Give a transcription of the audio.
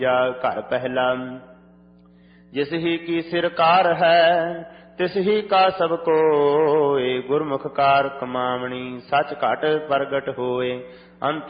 ਜਾ ਘਰ ਪਹਿਲਾ। ਜਿਸ ਹੀ ਕੀ ਸਿਰਕਾਰ ਹੈ ਤਿਸ ਹੀ ਕਾ ਸਭ ਕੋਇ। ਗੁਰਮੁਖ ਕਾਰ ਕਮਾਵਣੀ ਸਚ ਘਟ ਪ੍ਰਗਟ ਹੋਏ। ਅੰਤ